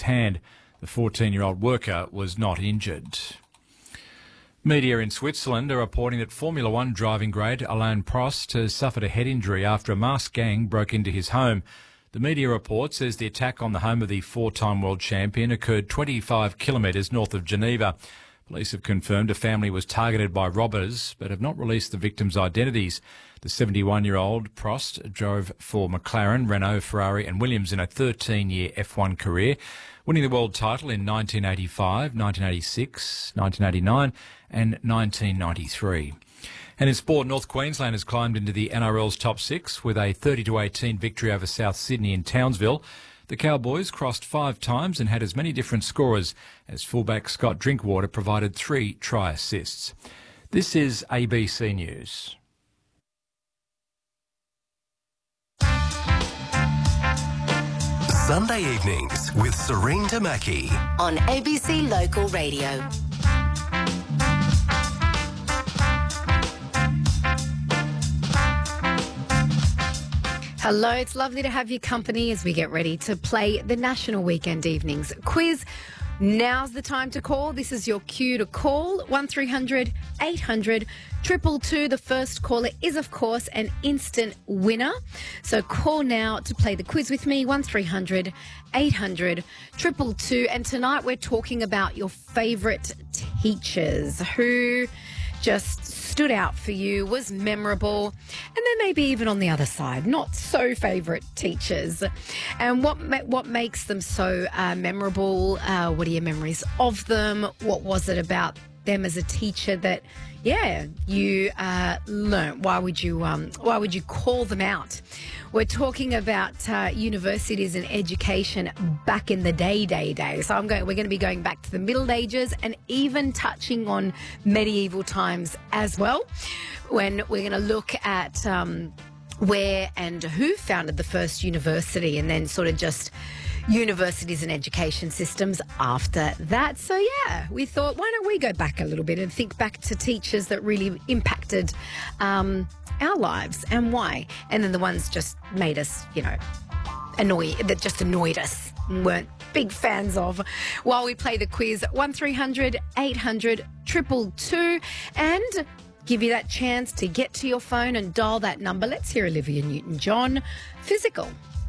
his hand. The 14-year-old worker was not injured. Media in Switzerland are reporting that Formula One driving great Alain Prost has suffered a head injury after a masked gang broke into his home. The media report says the attack on the home of the four-time world champion occurred 25 kilometres north of Geneva. Police have confirmed a family was targeted by robbers but have not released the victims' identities. The 71-year-old Prost drove for McLaren, Renault, Ferrari and Williams in a 13-year F1 career, winning the world title in 1985, 1986, 1989 and 1993. And in sport, North Queensland has climbed into the NRL's top six with a 30-18 victory over South Sydney in Townsville. The Cowboys crossed 5 times and had as many different scorers as fullback Scott Drinkwater provided 3 try assists. This is ABC News. Sunday evenings with Serene Tamaki on ABC Local Radio. Hello, it's lovely to have your company as we get ready to play the National Weekend Evenings Quiz. Now's the time to call. This is your cue to call. 1300 800 222. The first caller is, of course, an instant winner. So call now to play the quiz with me. 1300 800 222. And tonight we're talking about your favourite teachers who just stood out for you, was memorable, and then maybe even on the other side, not so favourite teachers. And what makes them so memorable? What are your memories of them? What was it about them as a teacher that, you learnt? Why would you call them out? We're talking about universities and education back in the day. So we're going to be going back to the Middle Ages and even touching on medieval times as well, when we're going to look at where and who founded the first university, and then sort of just universities and education systems after that. So we thought, why don't we go back a little bit and think back to teachers that really impacted our lives and why, and then the ones just made us, annoyed us and weren't big fans of. While we play the quiz, 1300 800 222, and give you that chance to get to your phone and dial that number. Let's hear Olivia Newton-John, Physical.